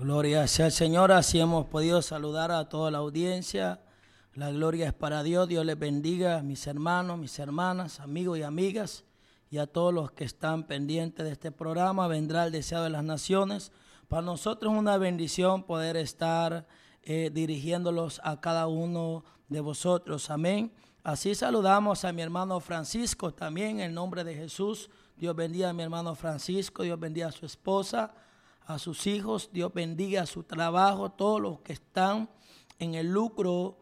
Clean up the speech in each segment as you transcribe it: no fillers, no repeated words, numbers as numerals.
Gloria sea al Señor, así hemos podido saludar a toda la audiencia. La gloria es para Dios. Dios les bendiga a mis hermanos, mis hermanas, amigos y amigas, y a todos los que están pendientes de este programa. Vendrá el deseado de las naciones. Para nosotros es una bendición poder estar dirigiéndolos a cada uno de vosotros. Amén. Así saludamos a mi hermano Francisco también en nombre de Jesús. Dios bendiga a mi hermano Francisco, Dios bendiga a su esposa, a sus hijos, Dios bendiga su trabajo, todos los que están en el lucro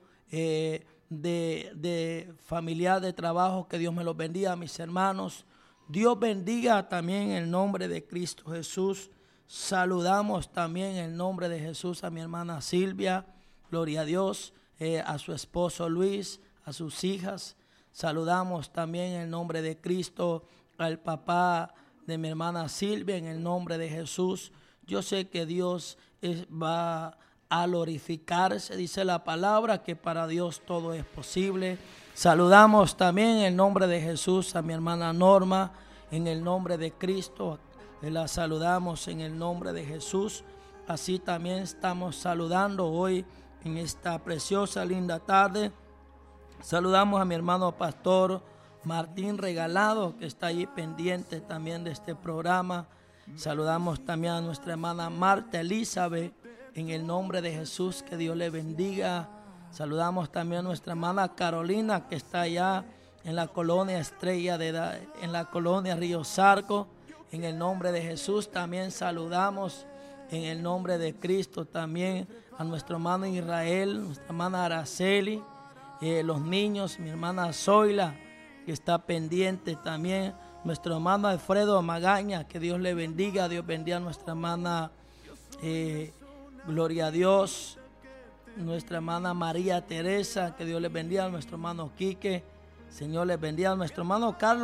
de familiar de trabajo, que Dios me los bendiga a mis hermanos. Dios bendiga también en el nombre de Cristo Jesús. Saludamos también en el nombre de Jesús a mi hermana Silvia, gloria a Dios, a su esposo Luis, a sus hijas. Saludamos también en el nombre de Cristo al papá de mi hermana Silvia, en el nombre de Jesús. Yo sé que Dios va a glorificarse, dice la palabra, que para Dios todo es posible. Saludamos también en el nombre de Jesús a mi hermana Norma, en el nombre de Cristo. La saludamos en el nombre de Jesús. Así también estamos saludando hoy en esta preciosa, linda tarde. Saludamos a mi hermano pastor Martín Regalado, que está allí pendiente también de este programa. Saludamos también a nuestra hermana Marta Elizabeth, en el nombre de Jesús, que Dios le bendiga. Saludamos también a nuestra hermana Carolina, que está allá en la colonia en la colonia Río Sarco, en el nombre de Jesús. También saludamos en el nombre de Cristo también a nuestro hermano Israel, nuestra hermana Araceli, los niños, mi hermana Zoila, que está pendiente también, nuestro hermano Alfredo Magaña, que Dios le bendiga. Dios bendiga a nuestra hermana, gloria a Dios, nuestra hermana María Teresa, que Dios le bendiga, a nuestro hermano Quique, Señor les bendiga, a nuestro hermano Carlos